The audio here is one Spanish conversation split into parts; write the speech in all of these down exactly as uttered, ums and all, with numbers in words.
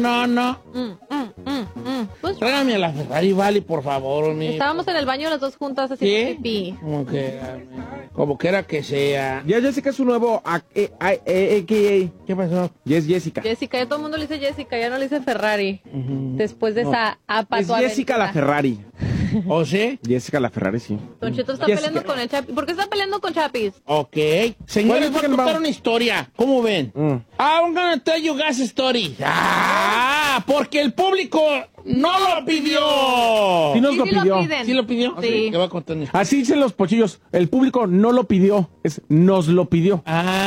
no, no. Mm, mm, mm, mm. Pues, Tráigame a la Ferrari Valley, por favor. Mi... estábamos en el baño las dos juntas haciendo ¿Sí? pipí. Como que, como quiera que sea. Ya Jessica es su nuevo A K A. ¿Qué pasó? Ya es Jessica. Jessica, ya todo el mundo le dice Jessica, ya no le dice Ferrari. Uh-huh. Después de No. esa apa Es Jessica la Ferrari. ¿O sí? Jessica la Ferrari, sí. Don Cheto está Jessica. peleando con el Chapis. ¿Por qué está peleando con Chapis? Ok. Señores, Bueno, voy a contar una historia. ¿Cómo ven? Mm. I'm gonna tell you guys a story. Ah, porque el público no lo pidió. Sí nos Sí, lo sí lo pidió. piden. ¿Sí lo pidió? Sí. Te voy a contar una historia. Así dicen los pochillos. El público no lo pidió. Es nos lo pidió.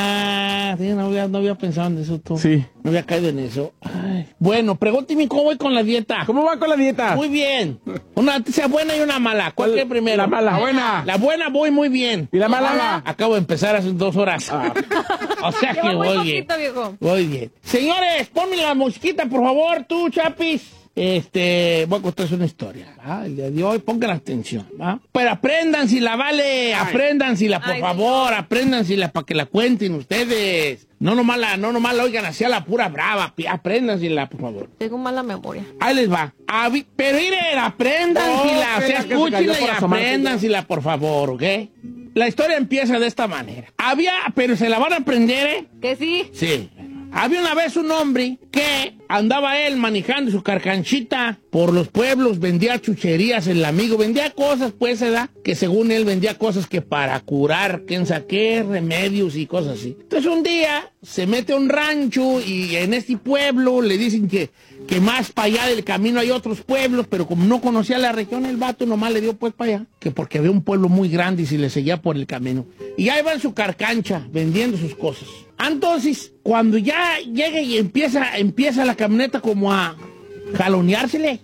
Ah, sí, no había, no había pensado en eso tú. Sí. No había caído en eso. Ay. Bueno, pregúnteme cómo voy con la dieta. ¿Cómo va con la dieta? Muy bien. Una noticia buena y una mala. ¿Cuál ¿Cuál? es primero? La mala. Buena. La buena voy muy bien. ¿Y la mala? Acabo de empezar hace dos horas. Ah. O sea que Lleva muy voy bien. poquito, viejo. Muy bien. Señores, ponme la musiquita, por favor, tú, Chapis. Este, voy a contarles una historia, ¿va? El día de hoy, pongan atención, ¿va? Pero aprendan si la vale, aprendan si la, por Ay, favor, señor. aprendan si la, para que la cuenten ustedes. No nomás la, no nomás la oigan así a la pura brava, pi- aprendan si la, por favor. Tengo mala memoria. Ahí les va. Avi- pero miren, aprendan Oh, si la, o sea, espera, que se cayó escúchenla por y asomarse aprendan ya. si la, por favor, ¿ok? La historia empieza de esta manera. Había, pero se la van a aprender, ¿eh? ¿Que sí? Sí. Había una vez un hombre que andaba él manejando su carcanchita por los pueblos, vendía chucherías, el amigo, vendía cosas, pues, ¿verdad? Que según él vendía cosas que para curar, quién sabe qué, remedios y cosas así. Entonces un día se mete a un rancho y en este pueblo le dicen que, que más para allá del camino hay otros pueblos, pero como no conocía la región, el vato nomás le dio pues para allá, que porque había un pueblo muy grande y se le seguía por el camino. Y ahí va en su carcancha vendiendo sus cosas. Entonces, cuando ya llega y empieza, empieza la camioneta como a jaloneársele,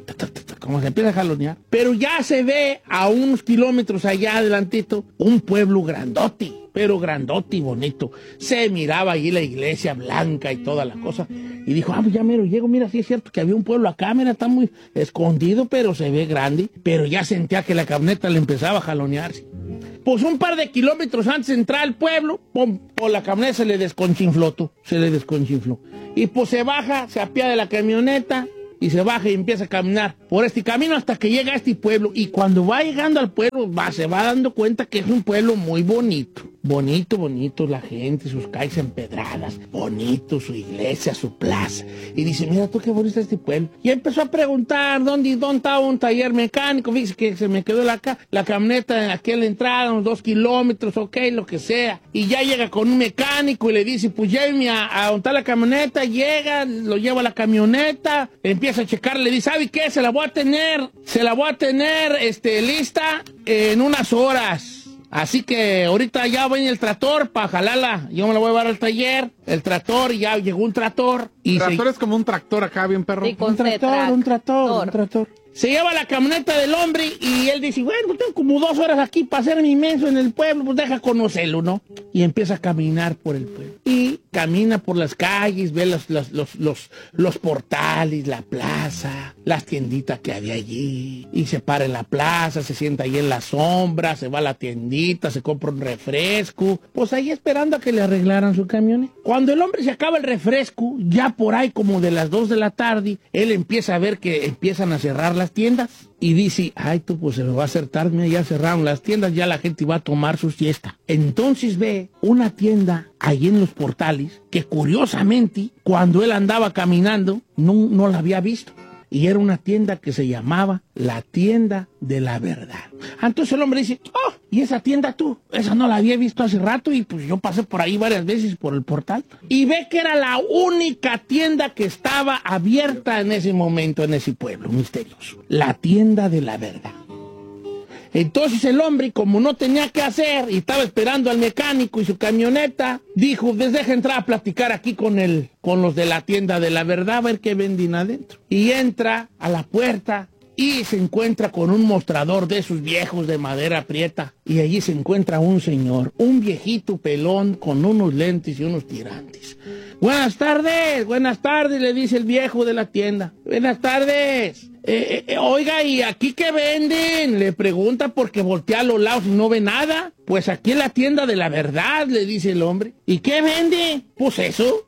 como se empieza a jalonear, pero ya se ve a unos kilómetros allá adelantito un pueblo grandote, pero grandote y bonito. Se miraba allí la iglesia blanca y toda la cosa. Y dijo, ah, pues ya mero llego, mira, sí es cierto que había un pueblo acá, mira, está muy escondido, pero se ve grande. Pero ya sentía que la camioneta le empezaba a jalonearse. Pues un par de kilómetros antes de entrar al pueblo, pum, por la camioneta se le desconchinfló, tú, se le desconchinfló. Y pues se baja, se apía de la camioneta y se baja y empieza a caminar por este camino hasta que llega a este pueblo. Y cuando va llegando al pueblo, va, se va dando cuenta que es un pueblo muy bonito. Bonito, bonito, la gente, sus calles empedradas, bonito, su iglesia, su plaza. Y dice, mira tú qué bonito es este pueblo. Y empezó a preguntar dónde, dónde estaba un taller mecánico. Fíjese que se me quedó la, la camioneta aquí a la entrada, unos dos kilómetros, ok, lo que sea. Y ya llega con un mecánico y le dice, pues lléveme a, a montar la camioneta. Llega, lo lleva a la camioneta, empieza a checar, le dice, ¿sabe qué? Se la voy a tener, se la voy a tener este, lista en unas horas. Así que ahorita ya viene el tractor para jalarla. Yo me la voy a llevar al taller, el tractor, y ya llegó un tractor. Y Tractor se... es como un tractor acá, bien perro. Sí, con un tractor, C-track. un tractor, Tor. un tractor. Se lleva la camioneta del hombre y él dice, bueno, pues tengo como dos horas aquí para hacerme inmenso en el pueblo, pues deja conocerlo, ¿no? Y empieza a caminar por el pueblo. Y camina por las calles, ve los, los, los, los, los portales, la plaza, las tienditas que había allí. Y se para en la plaza, se sienta ahí en la sombra, se va a la tiendita, se compra un refresco. Pues ahí esperando a que le arreglaran su camioneta. Cuando el hombre se acaba el refresco, ya por ahí como de las dos de la tarde, él empieza a ver que empiezan a cerrar las tiendas y dice, ay tú, pues se me va a hacer tarde, ya cerraron las tiendas, ya la gente va a tomar su siesta. Entonces ve una tienda ahí en los portales que curiosamente cuando él andaba caminando no, no la había visto. Y era una tienda que se llamaba la Tienda de la Verdad. Entonces el hombre dice, oh, ¿y esa tienda tú? Esa no la había visto hace rato y pues yo pasé por ahí varias veces por el portal. Y ve que era la única tienda que estaba abierta en ese momento en ese pueblo misterioso. La Tienda de la Verdad. Entonces el hombre, como no tenía qué hacer y estaba esperando al mecánico y su camioneta, dijo, pues deja entrar a platicar aquí con el, con los de la Tienda de la Verdad, a ver qué venden adentro. Y entra a la puerta y se encuentra con un mostrador de esos viejos de madera prieta. Y allí se encuentra un señor, un viejito pelón con unos lentes y unos tirantes. Buenas tardes, buenas tardes, le dice el viejo de la tienda. Buenas tardes. Eh, eh, oiga, ¿y aquí qué venden? Le pregunta porque voltea a los lados y no ve nada. Pues aquí en la Tienda de la Verdad, le dice el hombre. ¿Y qué vende? Pues eso,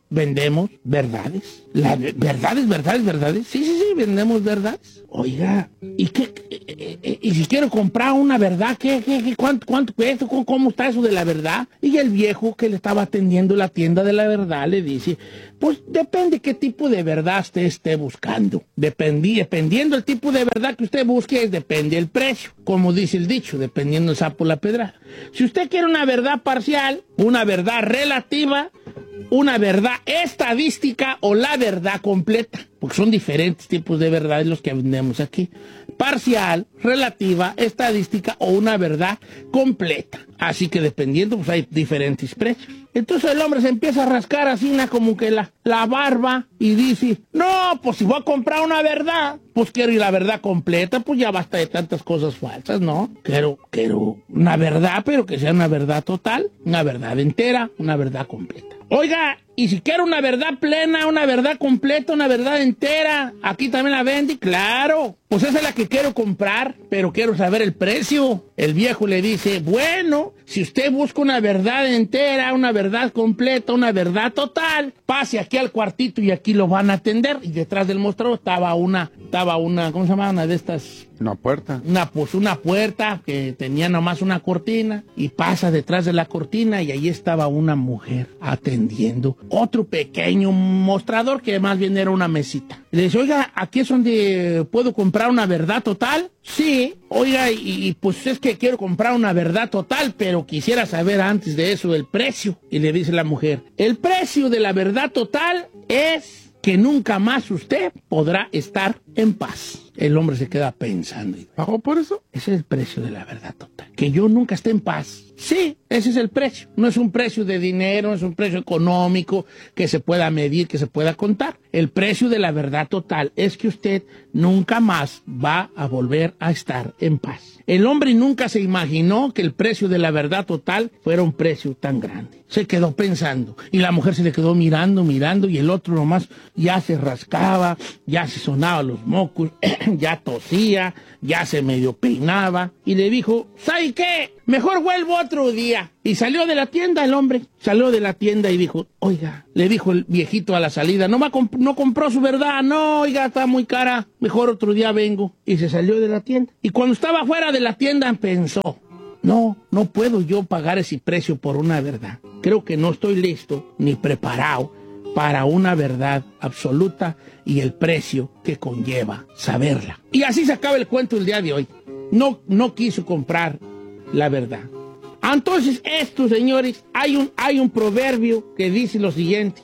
vendemos verdades. La, verdades, verdades, verdades. Sí, sí, sí, vendemos verdades. Oiga, ¿y qué? Eh, eh, y si quiero comprar una verdad, ¿qué, qué, qué cuánto, cuánto cuesta? ¿Cómo, ¿Cómo está eso de la verdad? Y el viejo que le estaba atendiendo la tienda de la verdad le dice, pues depende qué tipo de verdad usted esté buscando. Dependi, dependiendo el tipo de verdad que usted busque, depende el precio. Como dice el dicho, dependiendo el sapo la pedra. Si usted quiere una verdad parcial, una verdad relativa, una verdad estadística o la verdad completa, porque son diferentes tipos de verdades los que vendemos aquí. Parcial, relativa, estadística o una verdad completa. Así que dependiendo, pues hay diferentes precios. Entonces el hombre se empieza a rascar así, na, como que la, la barba, y dice, no, pues si voy a comprar una verdad, pues quiero ir la verdad completa, pues ya basta de tantas cosas falsas, ¿no? Quiero, quiero una verdad, pero que sea una verdad total, una verdad entera, una verdad completa. Oiga, y si quiero una verdad plena, una verdad completa, una verdad entera, ¿aquí también la vende? Claro, pues esa es la que quiero comprar, pero quiero saber el precio. El viejo le dice, bueno, si usted busca una verdad entera, una verdad completa, una verdad total, pase aquí al cuartito y aquí lo van a atender. Y detrás del mostrador estaba una, estaba una, ¿cómo se llama? Una de estas... Una puerta. Una, pues una puerta que tenía nomás una cortina, y pasa detrás de la cortina y ahí estaba una mujer atendiendo otro pequeño mostrador que más bien era una mesita. Le dice, oiga, ¿aquí es donde puedo comprar una verdad total? Sí, oiga, y, y pues es que quiero comprar una verdad total, pero quisiera saber antes de eso el precio. Y le dice la mujer, el precio de la verdad total es que nunca más usted podrá estar en paz. El hombre se queda pensando. ¿Pagó por eso? Ese es el precio de la verdad total. Que yo nunca esté en paz. Sí, ese es el precio. No es un precio de dinero, no es un precio económico que se pueda medir, que se pueda contar. El precio de la verdad total es que usted nunca más va a volver a estar en paz. El hombre nunca se imaginó que el precio de la verdad total fuera un precio tan grande. Se quedó pensando. Y la mujer se le quedó mirando, mirando, y el otro nomás ya se rascaba, ya se sonaba los mocos, ya tosía, ya se medio peinaba, y le dijo, ¿sabe qué? Mejor vuelvo otro día. Y salió de la tienda el hombre, salió de la tienda y dijo, oiga, le dijo el viejito a la salida, no, va comp- no compró su verdad, no, oiga, está muy cara, mejor otro día vengo. Y se salió de la tienda. Y cuando estaba fuera de la tienda pensó, no, no puedo yo pagar ese precio por una verdad. Creo que no estoy listo ni preparado para una verdad absoluta y el precio que conlleva saberla. Y así se acaba el cuento el día de hoy. No, no quiso comprar la verdad. Entonces, esto, señores, hay un, hay un proverbio que dice lo siguiente.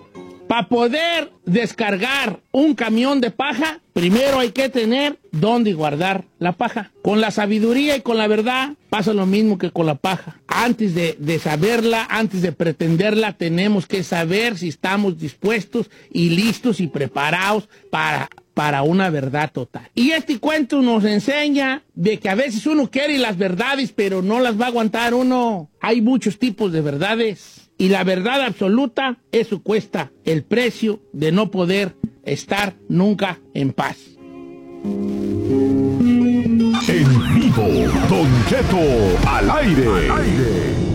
Para poder descargar un camión de paja, primero hay que tener dónde guardar la paja. Con la sabiduría y con la verdad pasa lo mismo que con la paja. Antes de, de saberla, antes de pretenderla, tenemos que saber si estamos dispuestos y listos y preparados para, para una verdad total. Y este cuento nos enseña de que a veces uno quiere las verdades, pero no las va a aguantar uno. Hay muchos tipos de verdades. Y la verdad absoluta, eso cuesta el precio de no poder estar nunca en paz. En vivo, Don Cheto al aire. Al aire.